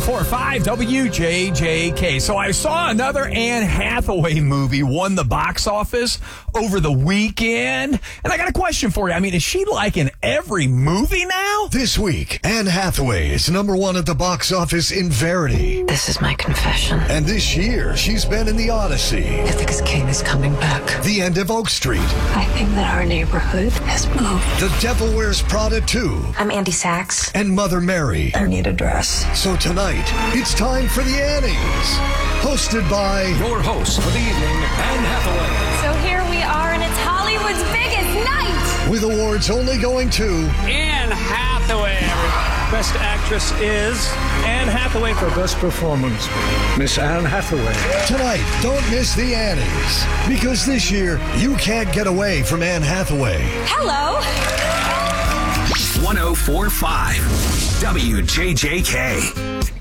1045 WJJK. So I saw another Anne Hathaway movie won the box office over the weekend. And I got a question for you. I mean, is she like in every movie now? This week, Anne Hathaway is #1 at the box office in Verity. This is my confession. And this year, she's been in The Odyssey. Ithaca's king is coming back. The End of Oak Street. I think that our neighborhood has moved. The Devil Wears Prada 2. I'm Andy Sachs. And Mother Mary. I need a dress. So tonight, it's time for the Annies. Hosted by your host for the evening, Anne Hathaway. So here we are, and it's Hollywood's biggest night. With awards only going to Anne Hathaway, everybody. Best actress is Anne Hathaway. For best performance, Miss Anne Hathaway. Tonight, don't miss the Annies. Because this year, you can't get away from Anne Hathaway. Hello. 1045 WJJK.